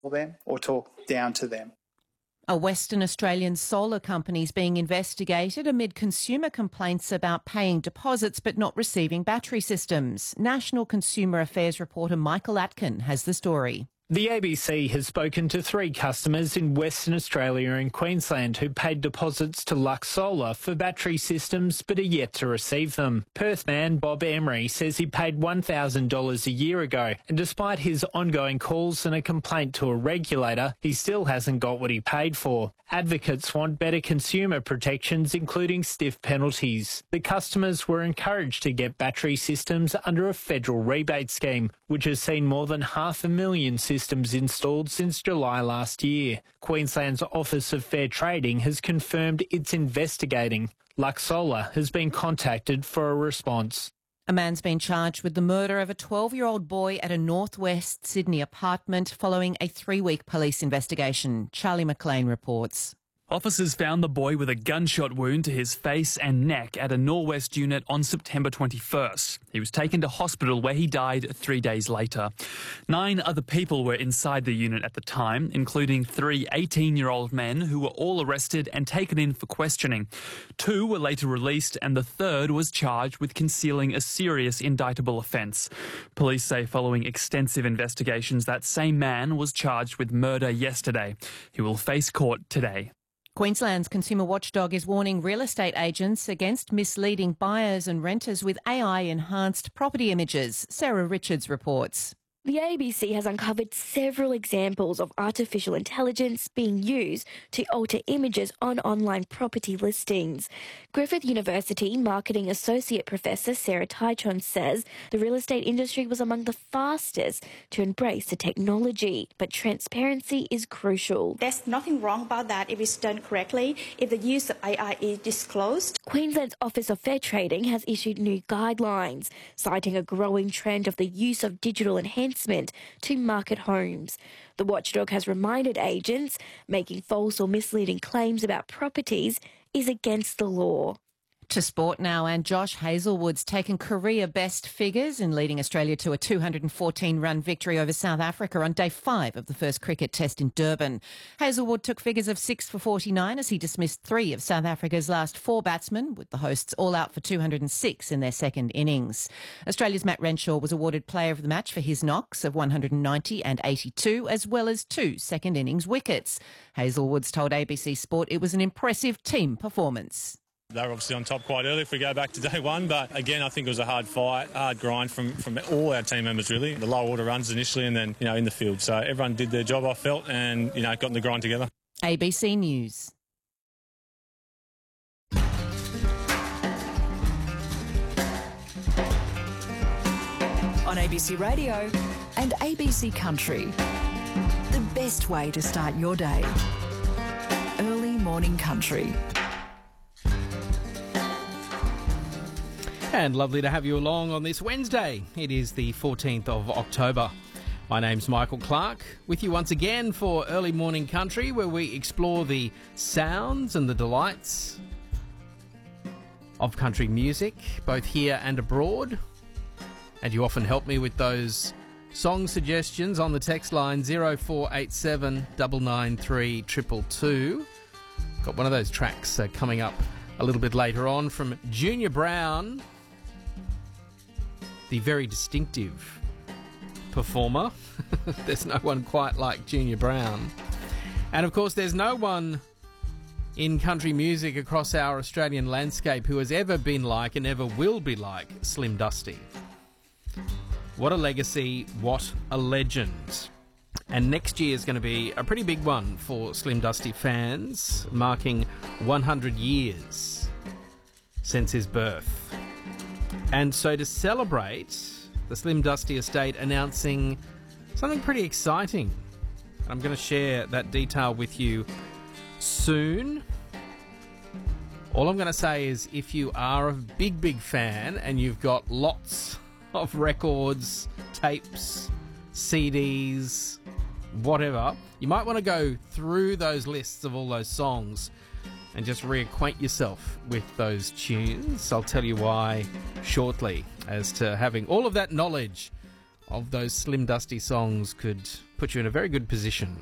them or talk down to them. A Western Australian solar company is being investigated amid consumer complaints about paying deposits but not receiving battery systems. National Consumer Affairs reporter Michael Atkin has the story. The ABC has spoken to 3 customers in Western Australia and Queensland who paid deposits to Lux Solar for battery systems but are yet to receive them. Perth man Bob Emery says he paid $1,000 a year ago, and despite his ongoing calls and a complaint to a regulator, he still hasn't got what he paid for. Advocates want better consumer protections, including stiff penalties. The customers were encouraged to get battery systems under a federal rebate scheme, which has seen more than 500,000 systems installed since July last year. Queensland's Office of Fair Trading has confirmed it's investigating. Lux Solar has been contacted for a response. A man's been charged with the murder of a 12-year-old boy at a northwest Sydney apartment following a 3-week police investigation. Charlie McLean reports. Officers found the boy with a gunshot wound to his face and neck at a Norwest unit on September 21st. He was taken to hospital where he died 3 days later. 9 other people were inside the unit at the time, including 3 18-year-old men who were all arrested and taken in for questioning. 2 were later released and the 3rd was charged with concealing a serious indictable offence. Police say following extensive investigations, that same man was charged with murder yesterday. He will face court today. Queensland's consumer watchdog is warning real estate agents against misleading buyers and renters with AI-enhanced property images. Sarah Richards reports. The ABC has uncovered several examples of artificial intelligence being used to alter images on online property listings. Griffith University Marketing Associate Professor Sarah Tychon says the real estate industry was among the fastest to embrace the technology, but transparency is crucial. There's nothing wrong about that if it's done correctly, if the use of AI is disclosed. Queensland's Office of Fair Trading has issued new guidelines, citing a growing trend of the use of digital enhancement to market homes. The watchdog has reminded agents making false or misleading claims about properties is against the law. To sport now, and Josh Hazlewood's taken career best figures in leading Australia to a 214-run victory over South Africa on day 5 of the first cricket test in Durban. Hazlewood took figures of 6 for 49 as he dismissed 3 of South Africa's last 4 batsmen, with the hosts all out for 206 in their second innings. Australia's Matt Renshaw was awarded player of the match for his knocks of 190 and 82, as well as 2 second innings wickets. Hazlewood's told ABC Sport it was an impressive team performance. They were obviously on top quite early if we go back to day 1, but again, I think it was a hard fight, hard grind from all our team members really. The low order runs initially and then, in the field. So everyone did their job, I felt, and, got in the grind together. ABC News. On ABC Radio and ABC Country. The best way to start your day. Early morning country. And lovely to have you along on this Wednesday. It is the 14th of October. My name's Michael Clark, with you once again for Early Morning Country, where we explore the sounds and the delights of country music, both here and abroad. And you often help me with those song suggestions on the text line 0487 993 222. Got one of those tracks coming up a little bit later on from Junior Brown, the very distinctive performer. There's no one quite like Junior Brown. And of course, there's no one in country music across our Australian landscape who has ever been like and ever will be like Slim Dusty. What a legacy, what a legend. And next year is going to be a pretty big one for Slim Dusty fans, marking 100 years since his birth. And so to celebrate, the Slim Dusty estate announcing something pretty exciting. I'm going to share that detail with you soon. All I'm going to say is if you are a big fan and you've got lots of records, tapes, CDs, whatever, you might want to go through those lists of all those songs and just reacquaint yourself with those tunes. I'll tell you why shortly, as to having all of that knowledge of those Slim Dusty songs could put you in a very good position